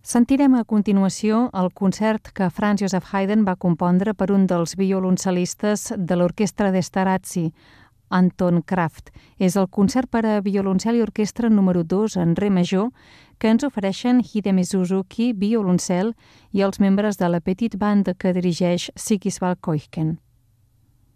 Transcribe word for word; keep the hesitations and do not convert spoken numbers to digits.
Sentirem a continuació el concert que Franz Joseph Haydn va compondre per un dels violoncelistes de l'Orquestra d'Esterházy, Anton Kraft. És el concert per a violoncel i orquestra número dos en re major que ens ofereixen Hidemi Suzuki, violoncel, i els membres de la Petite Bande que dirigeix Sigiswald Keuchken.